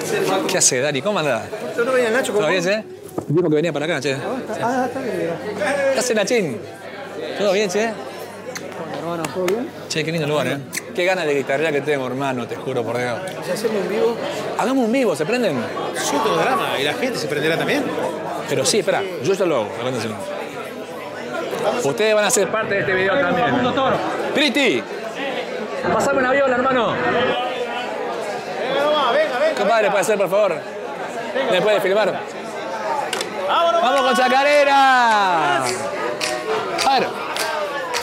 ¿Qué hace, Dari? ¿Cómo andás? ¿No venía el Nacho? ¿Todo bien, che? Dijo que venía para acá, che. Está bien. ¿Qué hace, Nachín? ¿Todo bien, che? Hermano, ¿todo bien? Che, qué lindo lugar, ¿eh? Qué ganas de guitarrear que tengo, hermano, te juro por Dios. Si hacemos un vivo. Hagamos un vivo, ¿se prenden? Súper drama. ¿Y la gente se prenderá también? Pero sí, espera, yo ya lo hago, acuérdense. Ustedes van a ser parte de este video también. ¡Priti! ¡Pasame una viola, hermano! Venga. Compadre, ¿puede ser, por favor? ¿Me puede filmar? ¡Vamos con Chacarera! A ver.